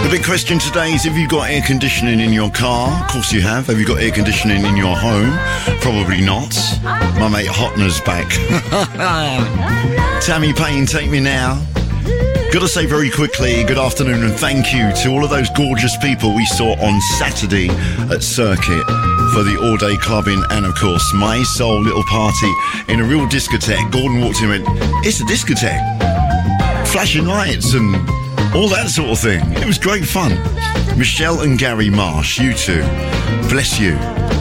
The big question today is, have you got air conditioning in your car? Of course you have. Have you got air conditioning in your home? Probably not. My mate Hotner's back. Tammy Payne, Take Me Now. Got to say very quickly, good afternoon and thank you to all of those gorgeous people we saw on Saturday at Circuit for the all-day clubbing and, of course, My Soul little party in a real discotheque. Gordon walked in and went, it's a discotheque. Flashing lights and all that sort of thing. It was great fun. Michelle and Gary Marsh, you two, bless you.